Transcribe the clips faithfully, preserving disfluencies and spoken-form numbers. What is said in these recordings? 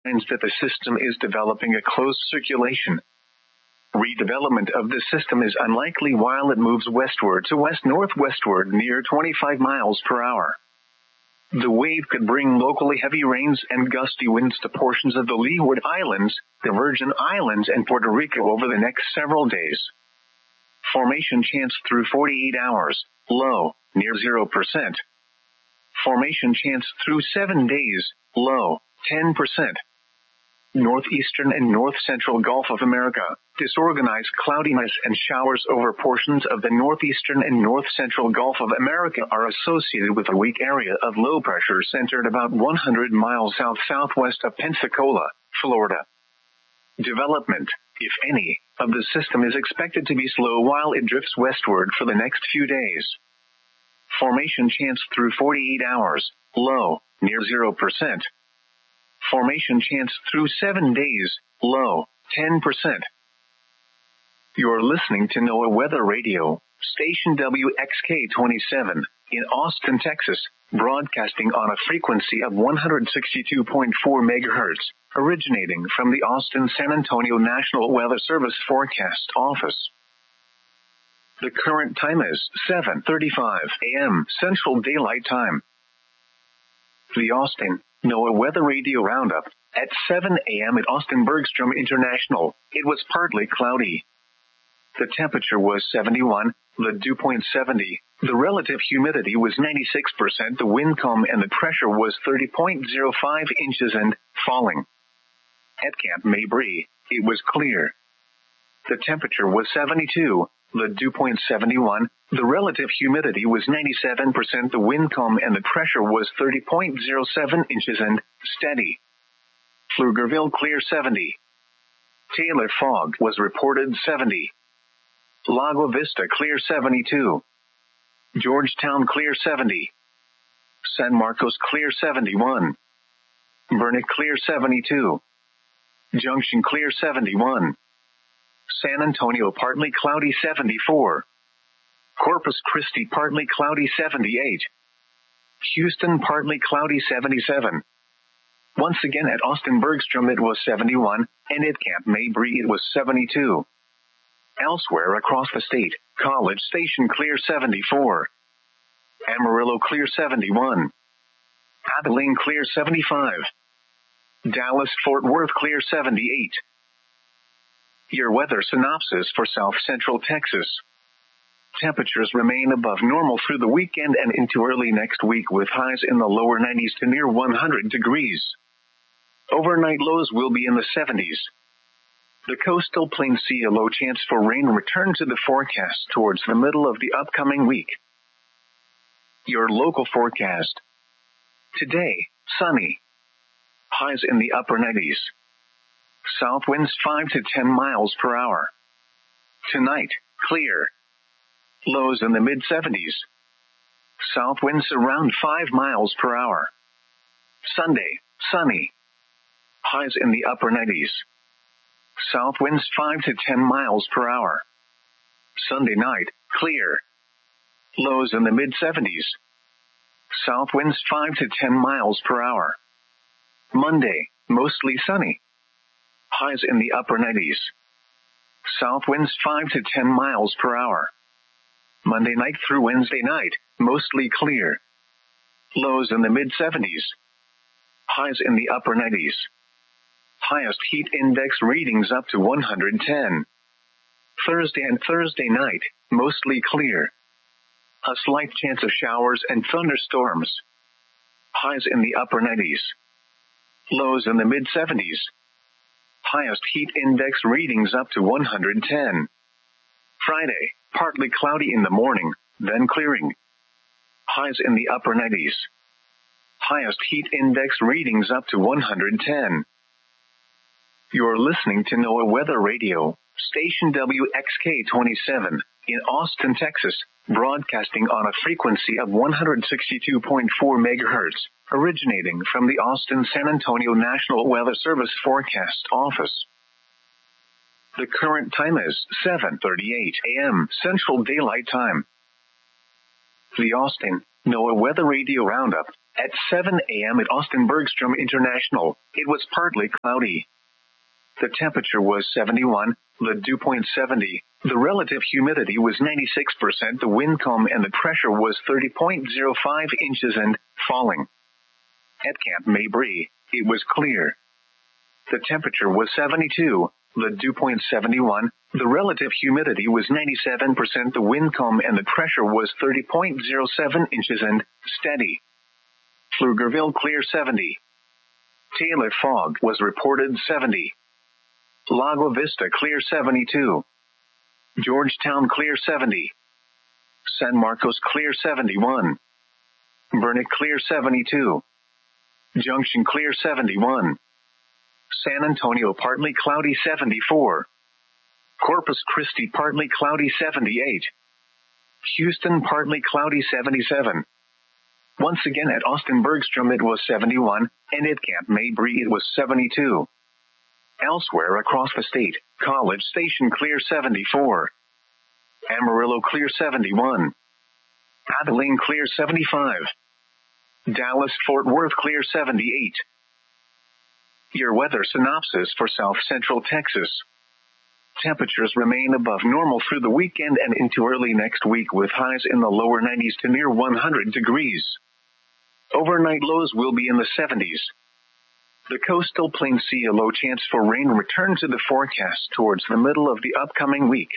signs that the system is developing a closed circulation. Redevelopment of the system is unlikely while it moves westward to west-northwestward near twenty-five miles per hour. The wave could bring locally heavy rains and gusty winds to portions of the Leeward Islands, the Virgin Islands, and Puerto Rico over the next several days. Formation chance through forty-eight hours, low, near zero percent. Formation chance through seven days, low, ten percent. Northeastern and north-central Gulf of America, disorganized cloudiness and showers over portions of the northeastern and north-central Gulf of America are associated with a weak area of low pressure centered about one hundred miles south-southwest of Pensacola, Florida. Development, if any, of the system is expected to be slow while it drifts westward for the next few days. Formation chance through forty-eight hours, low, near zero percent. Formation chance through seven days, low, ten percent. You're listening to NOAA Weather Radio, station W X K twenty-seven, in Austin, Texas, broadcasting on a frequency of one hundred sixty-two point four megahertz, originating from the Austin-San Antonio National Weather Service Forecast Office. The current time is seven thirty-five a.m. Central Daylight Time. The Austin NOAA Weather Radio Roundup. At seven a.m. at Austin Bergstrom International, it was partly cloudy. The temperature was seventy-one, the dew point seventy, the relative humidity was ninety-six percent, the wind calm, and the pressure was thirty point zero five inches and falling. At Camp Mabry, it was clear. The temperature was seventy-two, the dew point seventy-one, the relative humidity was ninety-seven percent, the wind calm, and the pressure was thirty point zero seven inches and steady. Pflugerville clear seventy. Taylor fog was reported seventy. Lago Vista clear seventy-two. Georgetown clear seventy. San Marcos clear seventy-one. Burnet clear seventy-two. Junction clear seventy-one. San Antonio partly cloudy seventy-four. Corpus Christi partly cloudy seventy-eight. Houston partly cloudy seventy-seven. Once again at Austin Bergstrom it was seventy-one, and at Camp Mabry it was seventy-two. Elsewhere across the state, College Station clear seventy-four. Amarillo clear seventy-one. Abilene clear seventy-five. Dallas-Fort Worth clear seventy-eight. Your weather synopsis for South Central Texas. Temperatures remain above normal through the weekend and into early next week with highs in the lower nineties to near one hundred degrees. Overnight lows will be in the seventies. The coastal plains see a low chance for rain return to the forecast towards the middle of the upcoming week. Your local forecast. Today, sunny. Highs in the upper nineties. South winds five to ten miles per hour. Tonight, clear. Lows in the mid seventies. South winds around five miles per hour. Sunday, sunny. Highs in the upper nineties. South winds five to ten miles per hour. Sunday night, clear. Lows in the mid seventies. South winds five to ten miles per hour. Monday, mostly sunny. Highs in the upper nineties. South winds five to ten miles per hour. Monday night through Wednesday night, mostly clear. Lows in the mid seventies. Highs in the upper nineties. Highest heat index readings up to one hundred ten. Thursday and Thursday night, mostly clear. A slight chance of showers and thunderstorms. Highs in the upper nineties. Lows in the mid seventies. Highest heat index readings up to one hundred ten. Friday, partly cloudy in the morning, then clearing. Highs in the upper nineties. Highest heat index readings up to one hundred ten. You're listening to NOAA Weather Radio, station W X K twenty-seven, in Austin, Texas, broadcasting on a frequency of one hundred sixty-two point four megahertz, originating from the Austin-San Antonio National Weather Service Forecast Office. The current time is seven thirty-eight a.m. Central Daylight Time. The Austin NOAA Weather Radio Roundup. At seven a.m. at Austin Bergstrom International, it was partly cloudy. The temperature was seventy-one, the dew point seventy, the relative humidity was ninety-six percent, the wind calm and the pressure was thirty point zero five inches and falling. At Camp Mabry, it was clear. The temperature was seventy-two, the dew point seventy-one, the relative humidity was ninety-seven percent, the wind calm and the pressure was thirty point zero seven inches and steady. Pflugerville clear seventy. Taylor fog was reported seventy. Lago Vista clear seventy-two. Georgetown clear seventy. San Marcos clear seventy-one. Burnet clear seventy-two. Junction clear seventy-one. San Antonio partly cloudy seventy-four. Corpus Christi partly cloudy seventy-eight. Houston partly cloudy seventy-seven. Once again at Austin Bergstrom it was seventy-one, and at Camp Mabry it was seventy-two. Elsewhere across the state, College Station clear seventy-four. Amarillo clear seventy-one. Abilene clear seventy-five. Dallas Fort Worth clear seventy-eight. Your weather synopsis for South Central Texas. Temperatures remain above normal through the weekend and into early next week with highs in the lower nineties to near one hundred degrees. Overnight lows will be in the seventies. The coastal plains see a low chance for rain return to the forecast towards the middle of the upcoming week.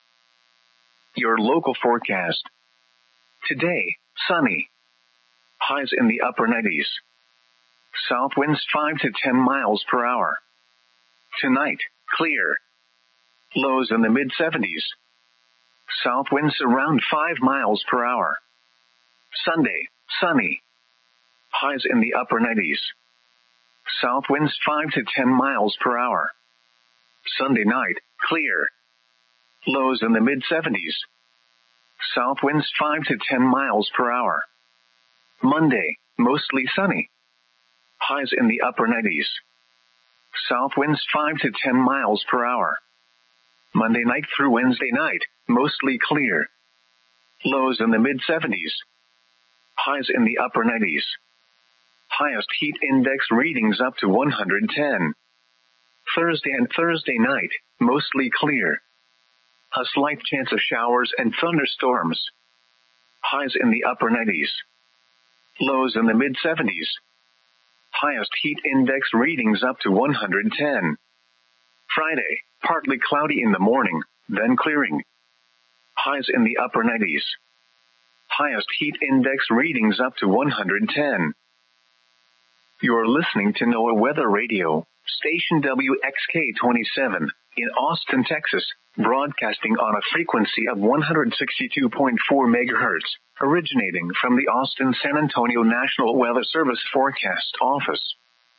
Your local forecast. Today, sunny. Highs in the upper nineties. South winds five to ten miles per hour. Tonight, clear. Lows in the mid seventies. South winds around five miles per hour. Sunday, sunny. Highs in the upper nineties. South winds five to ten miles per hour. Sunday night, clear. Lows in the mid seventies. South winds five to ten miles per hour. Monday, mostly sunny. Highs in the upper nineties. South winds five to ten miles per hour. Monday night through Wednesday night, mostly clear. Lows in the mid seventies. Highs in the upper nineties. Highest heat index readings up to one hundred ten. Thursday and Thursday night, mostly clear. A slight chance of showers and thunderstorms. Highs in the upper nineties. Lows in the mid seventies. Highest heat index readings up to one hundred ten. Friday, partly cloudy in the morning, then clearing. Highs in the upper nineties. Highest heat index readings up to one hundred ten. You're listening to NOAA Weather Radio, station W X K twenty-seven, in Austin, Texas, broadcasting on a frequency of one hundred sixty-two point four megahertz, originating from the Austin-San Antonio National Weather Service Forecast Office.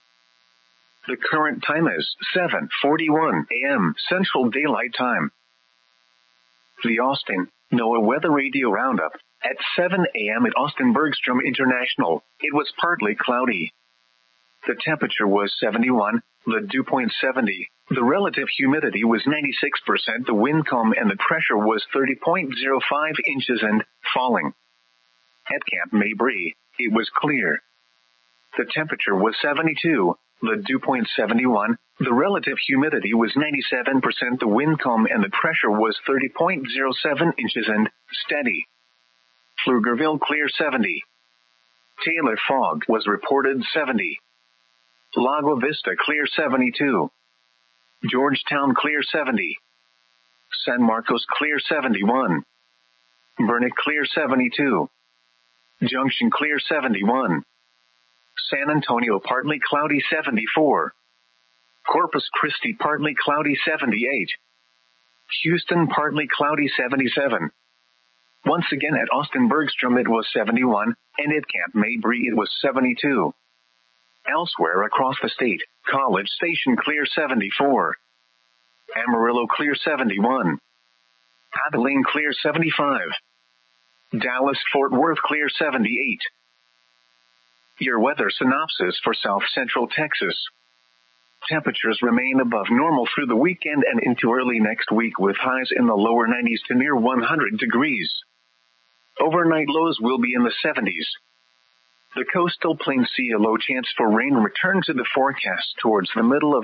The current time is seven forty-one a.m. Central Daylight Time. The Austin NOAA Weather Radio Roundup. At seven a.m. at Austin Bergstrom International, it was partly cloudy. The temperature was seventy-one, the dew point seventy, the relative humidity was ninety-six percent, the wind calm and the pressure was thirty point zero five inches and falling. At Camp Mabry, it was clear. The temperature was seventy-two, the dew point seventy-one, the relative humidity was ninety-seven percent, the wind calm and the pressure was thirty point zero seven inches and steady. Pflugerville clear seventy. Taylor fog was reported seventy. Lago Vista clear seventy-two. Georgetown clear seventy. San Marcos clear seventy-one. Burnet clear seventy-two. Junction clear seventy-one. San Antonio partly cloudy seventy-four. Corpus Christi partly cloudy seventy-eight. Houston partly cloudy seventy-seven. Once again at Austin Bergstrom it was seventy-one, and at Camp Mabry it was seventy-two. Elsewhere across the state, College Station clear seventy-four. Amarillo clear seventy-one. Abilene clear seventy-five. Dallas Fort Worth clear seventy-eight. Your weather synopsis for South Central Texas. Temperatures remain above normal through the weekend and into early next week with highs in the lower nineties to near one hundred degrees. Overnight lows will be in the seventies. The coastal plains see a low chance for rain return to the forecast towards the middle of